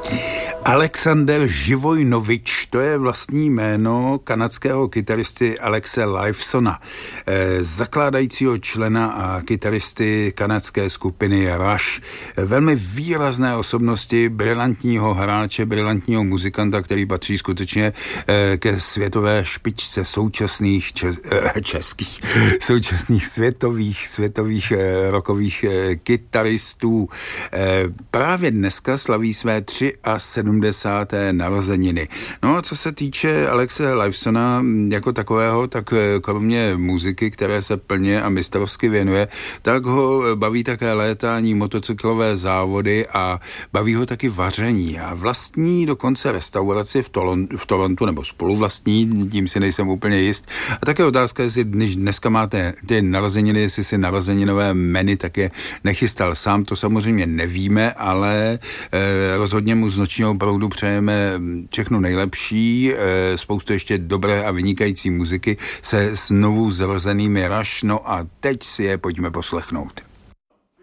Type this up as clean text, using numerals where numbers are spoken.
Alexander Živojnovič, to je vlastní jméno kanadského kytaristy Alexe Lifesona, zakládajícího člena a kytaristy kanadské skupiny Rush. Velmi výrazné osobnosti, brilantního hráče, brilantního muzikanta, který patří skutečně ke světové špičce současných světových rockových kytaristů. Právě dneska slaví své 73. narozeniny. No a co se týče Alexe Lifesona jako takového, tak kromě muziky, které se plně a mistrovsky věnuje, tak ho baví také létání, motocyklové závody a baví ho taky vaření. A vlastní dokonce restauraci v Torontu, nebo spoluvlastní, tím si nejsem úplně jist. A také otázka, jestli dneska máte ty narozeniny, jestli si narozeninové menu také nechystal sám, to samozřejmě nevíme, ale rozhodně mu z nočního proudu přejeme všechno nejlepší, spoustu ještě dobré a vynikající muziky se znovu zrozenými Rush, no a teď si je pojďme poslechnout.